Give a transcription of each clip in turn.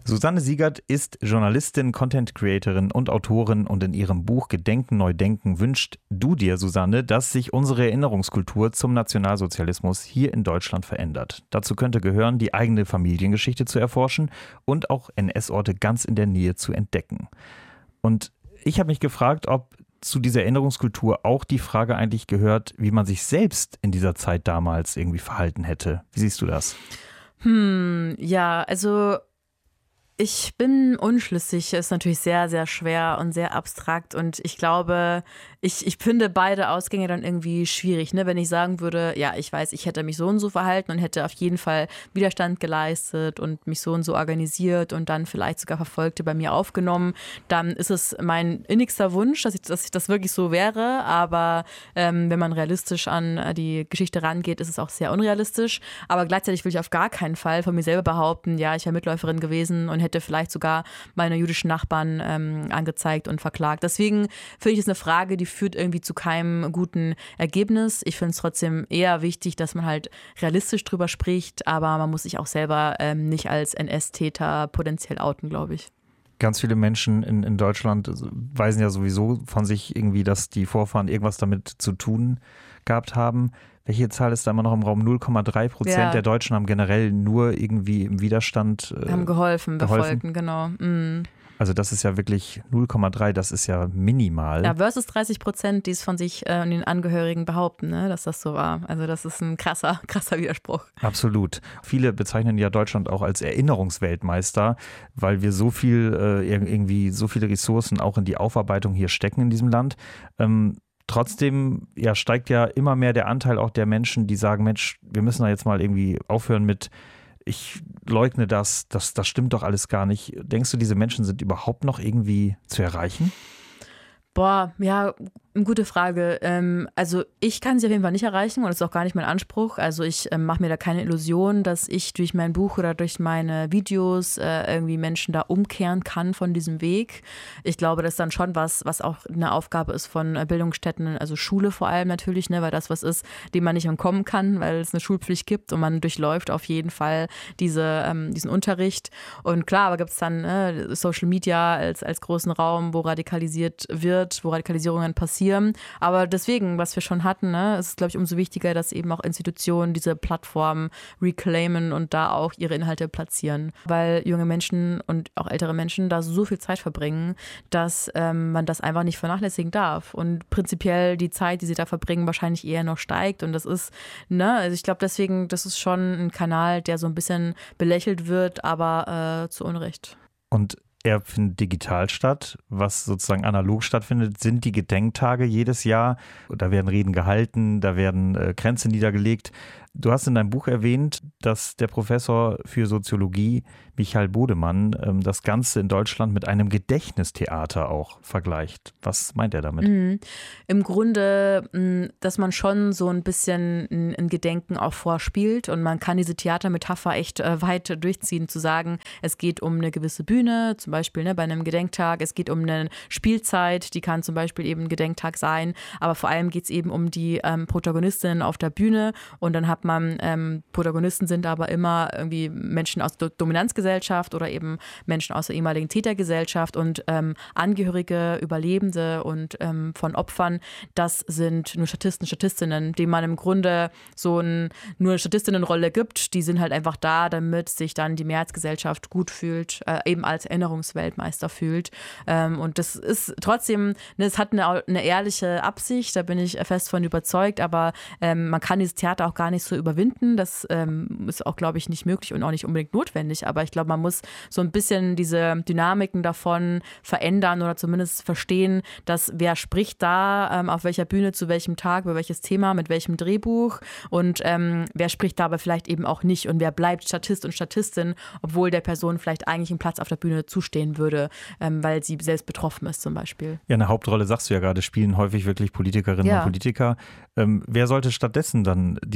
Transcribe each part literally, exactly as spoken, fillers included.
Susanne Siegert ist Journalistin, Content-Creatorin und Autorin und in ihrem Buch Gedenken neu denken wünscht du dir, Susanne, dass sich unsere Erinnerungskultur zum Nationalsozialismus hier in Deutschland verändert. Dazu könnte gehören, die eigene Familiengeschichte zu erforschen und auch N S-Orte ganz in der Nähe zu entdecken. Und ich habe mich gefragt, ob zu dieser Erinnerungskultur auch die Frage eigentlich gehört, wie man sich selbst in dieser Zeit damals irgendwie verhalten hätte. Wie siehst du das? Hm, ja, also ich bin unschlüssig, ist natürlich sehr, sehr schwer und sehr abstrakt und ich glaube, ich, ich finde beide Ausgänge dann irgendwie schwierig, ne? Wenn ich sagen würde, ja, ich weiß, ich hätte mich so und so verhalten und hätte auf jeden Fall Widerstand geleistet und mich so und so organisiert und dann vielleicht sogar Verfolgte bei mir aufgenommen, dann ist es mein innigster Wunsch, dass ich, dass ich das wirklich so wäre, aber ähm, wenn man realistisch an die Geschichte rangeht, ist es auch sehr unrealistisch, aber gleichzeitig will ich auf gar keinen Fall von mir selber behaupten, ja, ich wäre Mitläuferin gewesen und hätte hätte vielleicht sogar meine jüdischen Nachbarn ähm, angezeigt und verklagt. Deswegen finde ich es eine Frage, die führt irgendwie zu keinem guten Ergebnis. Ich finde es trotzdem eher wichtig, dass man halt realistisch drüber spricht, aber man muss sich auch selber ähm, nicht als N S-Täter potenziell outen, glaube ich. Ganz viele Menschen in, in Deutschland weisen ja sowieso von sich irgendwie, dass die Vorfahren irgendwas damit zu tun gehabt haben. Welche Zahl ist da immer noch im Raum? null Komma drei Prozent ja. der Deutschen haben generell nur irgendwie im Widerstand äh, haben geholfen, geholfen. befolgen, genau. Mhm. Also das ist ja wirklich null Komma drei, das ist ja minimal. Ja, versus dreißig Prozent, die es von sich äh, und den Angehörigen behaupten, ne, dass das so war. Also das ist ein krasser, krasser Widerspruch. Absolut. Viele bezeichnen ja Deutschland auch als Erinnerungsweltmeister, weil wir so viel, äh, irgendwie so viele Ressourcen auch in die Aufarbeitung hier stecken in diesem Land. Ähm, Trotzdem ja, steigt ja immer mehr der Anteil auch der Menschen, die sagen, Mensch, wir müssen da jetzt mal irgendwie aufhören mit, ich leugne das, das, das stimmt doch alles gar nicht. Denkst du, diese Menschen sind überhaupt noch irgendwie zu erreichen? Boah, ja, eine gute Frage. Ähm, also ich kann sie auf jeden Fall nicht erreichen und das ist auch gar nicht mein Anspruch. Also ich ähm, mache mir da keine Illusion, dass ich durch mein Buch oder durch meine Videos äh, irgendwie Menschen da umkehren kann von diesem Weg. Ich glaube, das ist dann schon was, was auch eine Aufgabe ist von Bildungsstätten, also Schule vor allem natürlich, ne, weil das was ist, dem man nicht entkommen kann, weil es eine Schulpflicht gibt und man durchläuft auf jeden Fall diese, ähm, diesen Unterricht. Und klar, aber gibt es dann äh, Social Media als, als großen Raum, wo radikalisiert wird, wo Radikalisierungen passieren. Aber deswegen, was wir schon hatten, ne, ist es, glaube ich, umso wichtiger, dass eben auch Institutionen diese Plattformen reclaimen und da auch ihre Inhalte platzieren. Weil junge Menschen und auch ältere Menschen da so viel Zeit verbringen, dass ähm, man das einfach nicht vernachlässigen darf. Und prinzipiell die Zeit, die sie da verbringen, wahrscheinlich eher noch steigt. Und das ist, ne, also ich glaube deswegen, das ist schon ein Kanal, der so ein bisschen belächelt wird, aber äh, zu Unrecht. Und er findet digital statt. Was sozusagen analog stattfindet, sind die Gedenktage jedes Jahr. Da werden Reden gehalten, da werden äh, Kränze niedergelegt. Du hast in deinem Buch erwähnt, dass der Professor für Soziologie Michael Bodemann ähm, das Ganze in Deutschland mit einem Gedächtnistheater auch vergleicht. Was meint er damit? Mhm. Im Grunde, mh, dass man schon so ein bisschen ein, ein Gedenken auch vorspielt und man kann diese Theatermetapher echt äh, weit durchziehen, zu sagen, es geht um eine gewisse Bühne, zum Beispiel ne, bei einem Gedenktag, es geht um eine Spielzeit, die kann zum Beispiel eben ein Gedenktag sein, aber vor allem geht es eben um die ähm, Protagonistinnen auf der Bühne und dann hat man, ähm, Protagonisten sind aber immer irgendwie Menschen aus der Dominanzgesellschaft oder eben Menschen aus der ehemaligen Tätergesellschaft und ähm, Angehörige, Überlebende und ähm, von Opfern, das sind nur Statisten, Statistinnen, denen man im Grunde so ein, nur eine Statistinnenrolle gibt, die sind halt einfach da, damit sich dann die Mehrheitsgesellschaft gut fühlt, äh, eben als Erinnerungsweltmeister fühlt ähm, und das ist trotzdem, ne, es hat eine, eine ehrliche Absicht, da bin ich fest von überzeugt, aber ähm, man kann dieses Theater auch gar nicht so überwinden. Das ähm, ist auch, glaube ich, nicht möglich und auch nicht unbedingt notwendig. Aber ich glaube, man muss so ein bisschen diese Dynamiken davon verändern oder zumindest verstehen, dass wer spricht da, ähm, auf welcher Bühne, zu welchem Tag, über welches Thema, mit welchem Drehbuch und ähm, wer spricht da aber vielleicht eben auch nicht und wer bleibt Statist und Statistin, obwohl der Person vielleicht eigentlich einen Platz auf der Bühne zustehen würde, ähm, weil sie selbst betroffen ist zum Beispiel. Ja, eine Hauptrolle, sagst du ja gerade, spielen häufig wirklich Politikerinnen ja. und Politiker. Ähm, wer sollte stattdessen dann diese Hauptrolle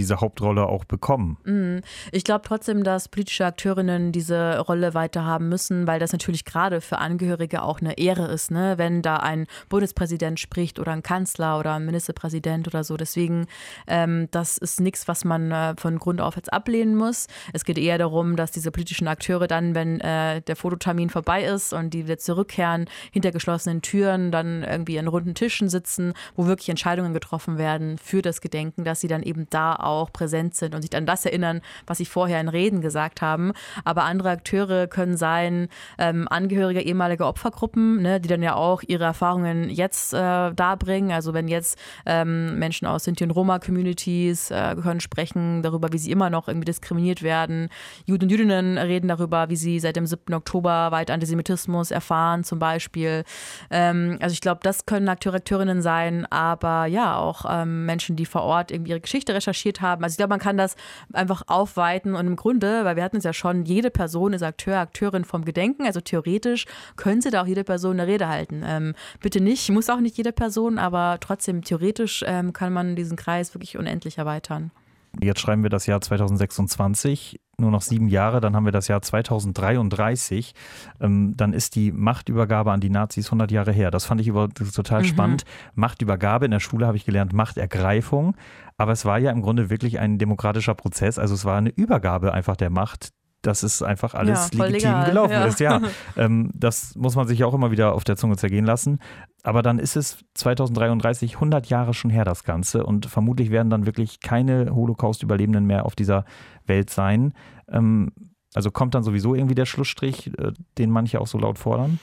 Hauptrolle auch bekommen. Ich glaube trotzdem, dass politische Akteurinnen diese Rolle weiter haben müssen, weil das natürlich gerade für Angehörige auch eine Ehre ist, ne? Wenn da ein Bundespräsident spricht oder ein Kanzler oder ein Ministerpräsident oder so. Deswegen, ähm, das ist nichts, was man äh, von Grund auf jetzt ablehnen muss. Es geht eher darum, dass diese politischen Akteure dann, wenn äh, der Fototermin vorbei ist und die wieder zurückkehren, hinter geschlossenen Türen dann irgendwie an runden Tischen sitzen, wo wirklich Entscheidungen getroffen werden für das Gedenken, dass sie dann eben da auch präsent sind und sich an das erinnern, was sie vorher in Reden gesagt haben. Aber andere Akteure können sein, ähm, Angehörige ehemaliger Opfergruppen, ne, die dann ja auch ihre Erfahrungen jetzt äh, darbringen. Also wenn jetzt ähm, Menschen aus Sinti- und Roma-Communities äh, können sprechen darüber, wie sie immer noch irgendwie diskriminiert werden. Juden und Jüdinnen reden darüber, wie sie seit dem siebten Oktober weit Antisemitismus erfahren zum Beispiel. Ähm, also ich glaube, das können Akteure, Akteurinnen sein, aber ja, auch ähm, Menschen, die vor Ort irgendwie ihre Geschichte recherchiert haben. Also ich glaube, man kann das einfach aufweiten und im Grunde, weil wir hatten es ja schon, jede Person ist Akteur, Akteurin vom Gedenken, also theoretisch könnte da auch jede Person eine Rede halten. Ähm, bitte nicht, muss auch nicht jede Person, aber trotzdem theoretisch ähm, kann man diesen Kreis wirklich unendlich erweitern. Jetzt schreiben wir das Jahr zweitausendsechsundzwanzig, nur noch sieben Jahre, dann haben wir das Jahr zweitausenddreiunddreißig. Ähm, dann ist die Machtübergabe an die Nazis hundert Jahre her. Das fand ich über, total mhm. spannend. Machtübergabe, in der Schule habe ich gelernt, Machtergreifung. Aber es war ja im Grunde wirklich ein demokratischer Prozess. Also es war eine Übergabe einfach der Macht, dass es einfach alles ja, legitim legal. gelaufen ja. ist. Ja, ähm, das muss man sich auch immer wieder auf der Zunge zergehen lassen. Aber dann ist es zweitausenddreiunddreißig, hundert Jahre schon her, das Ganze. Und vermutlich werden dann wirklich keine Holocaust-Überlebenden mehr auf dieser Welt sein. Ähm, also kommt dann sowieso irgendwie der Schlussstrich, äh, den manche auch so laut fordern?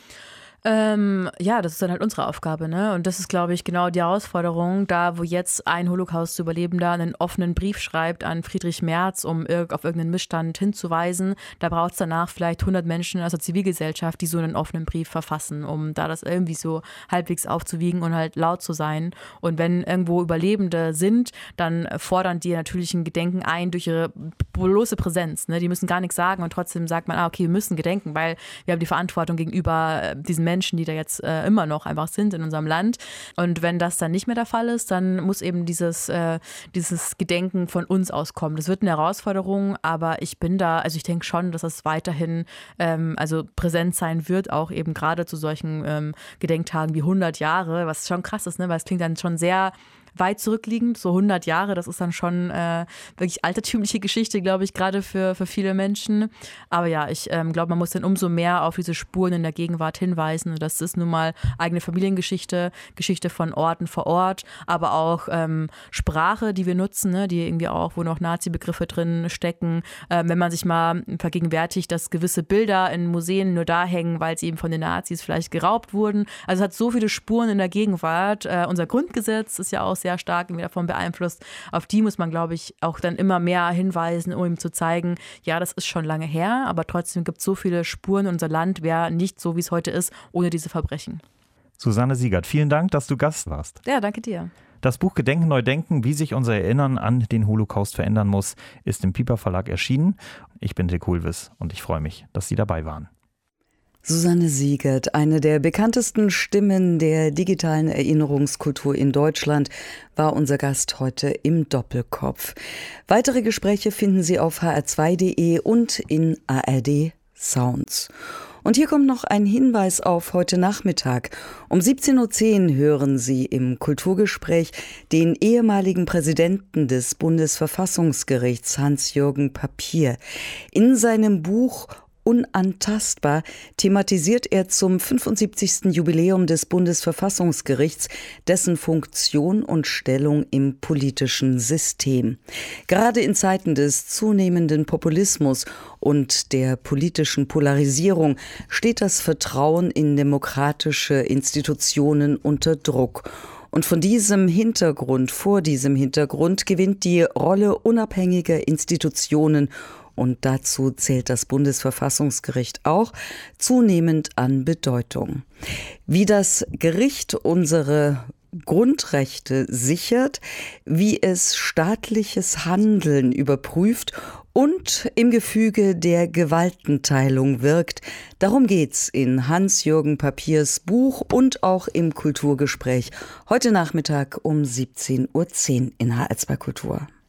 Ähm, ja, das ist dann halt unsere Aufgabe, ne? Und das ist, glaube ich, genau die Herausforderung, da wo jetzt ein Holocaust-Überlebender einen offenen Brief schreibt an Friedrich Merz, um irg- auf irgendeinen Missstand hinzuweisen, da braucht es danach vielleicht hundert Menschen aus der Zivilgesellschaft, die so einen offenen Brief verfassen, um da das irgendwie so halbwegs aufzuwiegen und halt laut zu sein. Und wenn irgendwo Überlebende sind, dann fordern die natürlich ein Gedenken ein durch ihre bloße Präsenz, ne? Die müssen gar nichts sagen und trotzdem sagt man, ah, okay, wir müssen gedenken, weil wir haben die Verantwortung gegenüber diesen Menschen, Menschen, die da jetzt äh, immer noch einfach sind in unserem Land. Und wenn das dann nicht mehr der Fall ist, dann muss eben dieses, äh, dieses Gedenken von uns auskommen. Das wird eine Herausforderung, aber ich bin da, also ich denke schon, dass das weiterhin ähm, also präsent sein wird, auch eben gerade zu solchen ähm, Gedenktagen wie hundert Jahre, was schon krass ist, ne? Weil es klingt dann schon sehr weit zurückliegend, so hundert Jahre, das ist dann schon äh, wirklich altertümliche Geschichte, glaube ich, gerade für, für viele Menschen. Aber ja, ich ähm, glaube, man muss dann umso mehr auf diese Spuren in der Gegenwart hinweisen. Und das ist nun mal eigene Familiengeschichte, Geschichte von Orten vor Ort, aber auch ähm, Sprache, die wir nutzen, ne, die irgendwie auch, wo noch Nazi-Begriffe drin stecken. Ähm, wenn man sich mal vergegenwärtigt, dass gewisse Bilder in Museen nur da hängen, weil sie eben von den Nazis vielleicht geraubt wurden. Also es hat so viele Spuren in der Gegenwart. Äh, unser Grundgesetz ist ja auch sehr stark irgendwie davon beeinflusst. Auf die muss man, glaube ich, auch dann immer mehr hinweisen, um ihm zu zeigen, ja, das ist schon lange her, aber trotzdem gibt es so viele Spuren. Unser Land wäre nicht so, wie es heute ist, ohne diese Verbrechen. Susanne Siegert, vielen Dank, dass du Gast warst. Ja, danke dir. Das Buch Gedenken neu denken, wie sich unser Erinnern an den Holocaust verändern muss, ist im Piper Verlag erschienen. Ich bin Dirk Hulwes und ich freue mich, dass Sie dabei waren. Susanne Siegert, eine der bekanntesten Stimmen der digitalen Erinnerungskultur in Deutschland, war unser Gast heute im Doppelkopf. Weitere Gespräche finden Sie auf h r zwei punkt d e und in A R D Sounds. Und hier kommt noch ein Hinweis auf heute Nachmittag. Um siebzehn Uhr zehn hören Sie im Kulturgespräch den ehemaligen Präsidenten des Bundesverfassungsgerichts Hans-Jürgen Papier. In seinem Buch Unantastbar thematisiert er zum fünfundsiebzigsten Jubiläum des Bundesverfassungsgerichts dessen Funktion und Stellung im politischen System. Gerade in Zeiten des zunehmenden Populismus und der politischen Polarisierung steht das Vertrauen in demokratische Institutionen unter Druck. Und von diesem Hintergrund, vor diesem Hintergrund gewinnt die Rolle unabhängiger Institutionen, und dazu zählt das Bundesverfassungsgericht auch, zunehmend an Bedeutung. Wie das Gericht unsere Grundrechte sichert, wie es staatliches Handeln überprüft und im Gefüge der Gewaltenteilung wirkt. Darum geht's in Hans-Jürgen Papiers Buch und auch im Kulturgespräch heute Nachmittag um siebzehn Uhr zehn in H R zwei Kultur.